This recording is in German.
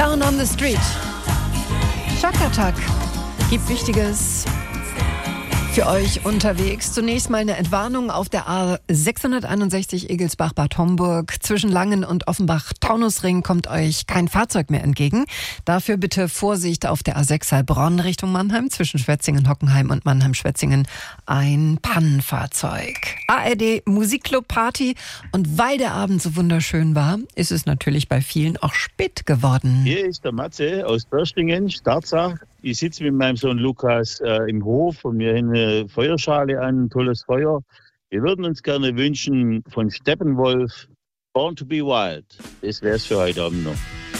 Down on the Street. Chakatak gibt Wichtiges für euch unterwegs. Zunächst mal eine Entwarnung auf der A661 Egelsbach-Bad Homburg. Zwischen Langen und Offenbach-Taunusring kommt euch kein Fahrzeug mehr entgegen. Dafür bitte Vorsicht auf der A6 Heilbronn Richtung Mannheim. Zwischen Schwetzingen-Hockenheim und Mannheim-Schwetzingen ein Pannenfahrzeug. ARD Musikclub-Party. Und weil der Abend so wunderschön war, ist es natürlich bei vielen auch spät geworden. Hier ist der Matze aus Börstingen, Starzach. Ich sitze mit meinem Sohn Lukas im Hof und wir haben eine Feuerschale an, ein tolles Feuer. Wir würden uns gerne wünschen von Steppenwolf, Born to be Wild. Das wäre es für heute Abend noch.